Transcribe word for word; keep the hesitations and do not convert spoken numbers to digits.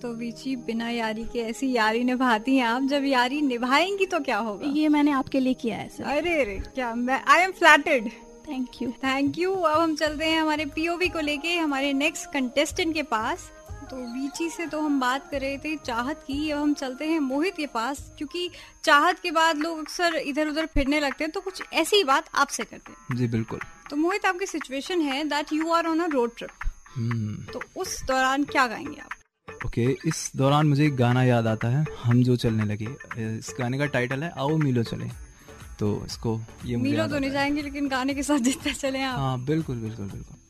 तो वीची, बिना यारी के ऐसी यारी निभाती हैं आप, जब यारी निभाएंगी तो क्या होगा? ये मैंने आपके लिए किया है सर। अरे अरे क्या, मैं I am flattered. Thank you thank you. अब हम चलते हैं हमारे पीओवी को लेके हमारे नेक्स्ट कंटेस्टेंट के पास। तो वीची से तो हम बात कर रहे थे चाहत की, अब हम चलते हैं मोहित के पास, क्योंकि चाहत के बाद लोग अक्सर इधर उधर फिरने लगते हैं, तो कुछ ऐसी बात आपसे करते हैं। जी बिल्कुल। तो मोहित, आपकी सिचुएशन है that you are on a road trip, तो उस दौरान क्या गाएंगे आप? ओके okay, इस दौरान मुझे एक गाना याद आता है, हम जो चलने लगे। इस गाने का टाइटल है आओ मिलो चले। तो इसको ये मिलो तो नहीं जाएंगे, लेकिन गाने के साथ जितना चले आप। हाँ बिल्कुल बिल्कुल बिल्कुल।